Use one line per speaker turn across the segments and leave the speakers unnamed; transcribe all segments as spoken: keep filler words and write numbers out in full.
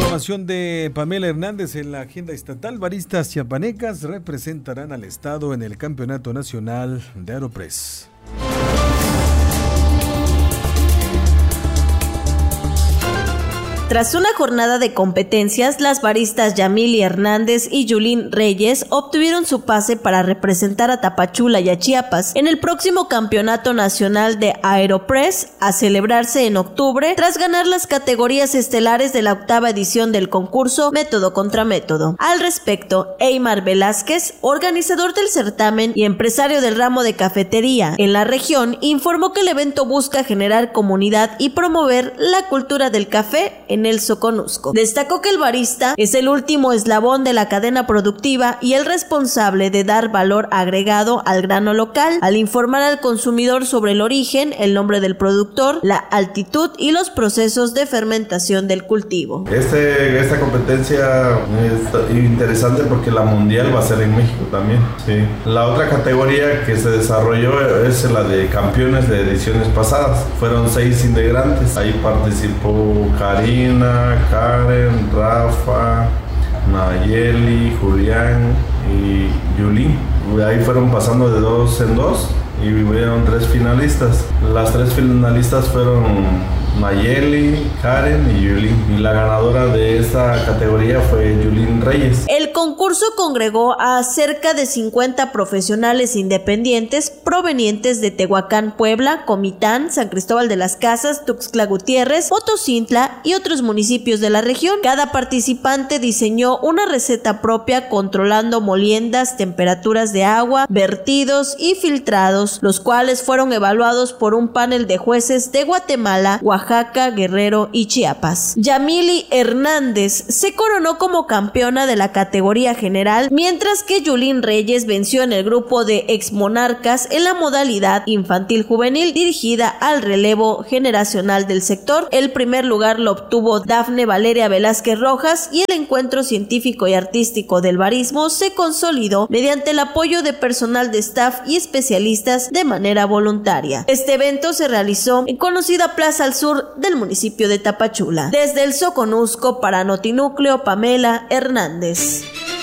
Información de Pamela Hernández en la agenda estatal. Baristas chiapanecas representarán al estado en el Campeonato Nacional de Aeropress.
Tras una jornada de competencias, las baristas Yamili Hernández y Yulín Reyes obtuvieron su pase para representar a Tapachula y a Chiapas en el próximo Campeonato Nacional de Aeropress, a celebrarse en octubre, tras ganar las categorías estelares de la octava edición del concurso Método contra Método. Al respecto, Eymar Velázquez, organizador del certamen y empresario del ramo de cafetería en la región, informó que el evento busca generar comunidad y promover la cultura del café en el Soconusco. Destacó que el barista es el último eslabón de la cadena productiva y el responsable de dar valor agregado al grano local, al informar al consumidor sobre el origen, el nombre del productor, la altitud y los procesos de fermentación del cultivo.
Este, esta competencia es interesante porque la mundial va a ser en México también. Sí. La otra categoría que se desarrolló es la de campeones de ediciones pasadas. Fueron seis integrantes. Ahí participó Karim, Karen, Rafa, Nayeli, Julián y Yulín. Ahí fueron pasando de dos en dos y hubieron tres finalistas. Las tres finalistas fueron Nayeli, Karen y Yulín. Y la ganadora de esta categoría fue Yulín Reyes.
El concurso congregó a cerca de cincuenta profesionales independientes provenientes de Tehuacán, Puebla, Comitán, San Cristóbal de las Casas, Tuxtla Gutiérrez, Otozintla y otros municipios de la región. Cada participante diseñó una receta propia controlando moliendas, temperaturas de agua, vertidos y filtrados, los cuales fueron evaluados por un panel de jueces de Guatemala, Oaxaca, Guerrero y Chiapas. Yamili Hernández se coronó como campeona de la categoría general, mientras que Yulín Reyes venció en el grupo de exmonarcas en la modalidad infantil juvenil dirigida al relevo generacional del sector. El primer lugar lo obtuvo Dafne Valeria Velázquez Rojas y el encuentro científico y artístico del barismo se consolidó mediante el apoyo de personal de staff y especialistas de manera voluntaria. Este evento se realizó en conocida Plaza al Sur del municipio de Tapachula. Desde el Soconusco para Notinúcleo, Pamela Hernández.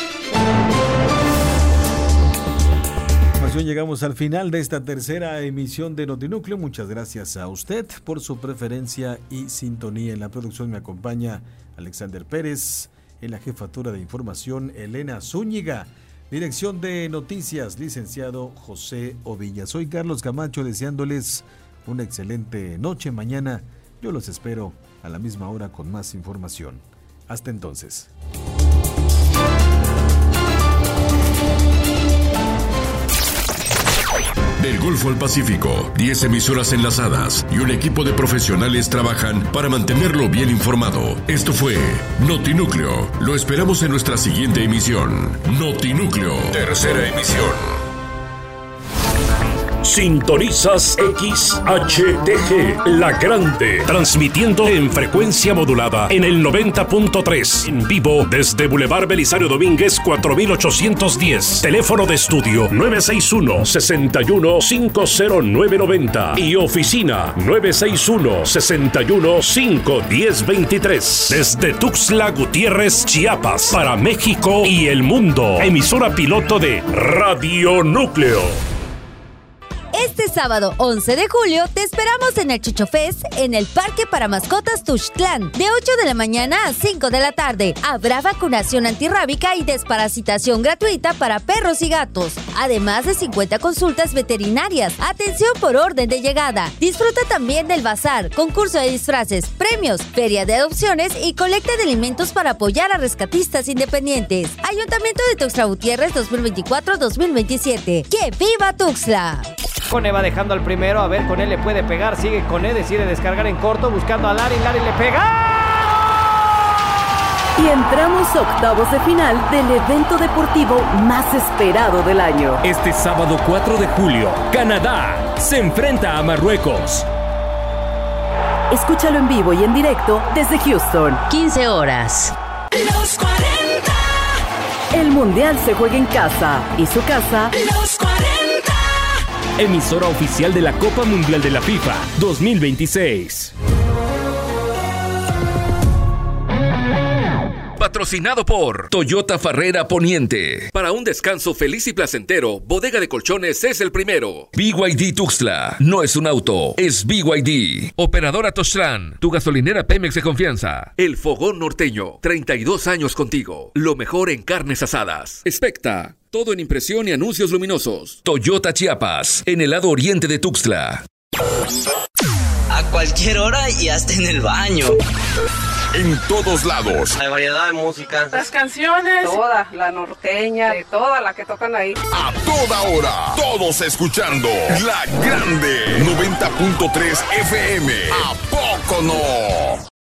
Llegamos al final de esta tercera emisión de Notinúcleo. Muchas gracias a usted por su preferencia y sintonía. En la producción me acompaña Alexander Pérez, en la jefatura de información Elena Zúñiga, dirección de noticias licenciado José Ovilla. Soy Carlos Camacho, deseándoles una excelente noche. Mañana yo los espero a la misma hora con más información. Hasta entonces.
Del Golfo al Pacífico, diez emisoras enlazadas y un equipo de profesionales trabajan para mantenerlo bien informado. Esto fue Notinúcleo. Lo esperamos en nuestra siguiente emisión. Notinúcleo, tercera emisión.
Sintonizas X H T G, La Grande, transmitiendo en frecuencia modulada en el noventa punto tres, en vivo desde Boulevard Belisario Domínguez cuatro mil ochocientos diez, teléfono de estudio nueve seis uno, seis uno cinco cero nueve nueve cero y oficina nueve seis uno, seis uno cinco uno cero dos tres, desde Tuxtla Gutiérrez, Chiapas, para México y el mundo, emisora piloto de Radio Núcleo.
Este sábado once de julio te esperamos en el Chucho Fest en el Parque para Mascotas Tuxtlán, de ocho de la mañana a cinco de la tarde. Habrá vacunación antirrábica y desparasitación gratuita para perros y gatos, además de cincuenta consultas veterinarias. Atención por orden de llegada. Disfruta también del bazar, concurso de disfraces, premios, feria de adopciones y colecta de alimentos para apoyar a rescatistas independientes. Ayuntamiento de Tuxtla Gutiérrez dos mil veinticuatro a dos mil veintisiete. ¡Que viva Tuxtla!
Cone va dejando al primero, a ver, Cone le puede pegar, sigue Cone, decide descargar en corto, buscando a Lari, Lari le pega.
Y entramos a octavos de final del evento deportivo más esperado del año.
Este sábado cuatro de julio, Canadá se enfrenta a Marruecos.
Escúchalo en vivo y en directo desde Houston.
quince horas.
Los cuarenta. El Mundial se juega en casa y su casa. Los cuarenta.
Emisora oficial de la Copa Mundial de la FIFA dos mil veintiséis.
patrocinado por Toyota Farrera Poniente. Para un descanso feliz y placentero, Bodega de Colchones es el primero. B Y D Tuxtla, no es un auto, es B Y D. Operadora Toztlán, tu gasolinera Pemex de confianza. El Fogón Norteño, treinta y dos años contigo. Lo mejor en carnes asadas. Expecta, todo en impresión y anuncios luminosos. Toyota Chiapas, en el lado oriente de Tuxtla.
A cualquier hora y hasta en el baño.
En todos lados.
Hay variedad de música.
Las canciones. Toda, la norteña, de toda la que tocan ahí.
A toda hora. Todos escuchando. La Grande. noventa punto tres F M. ¿A poco no?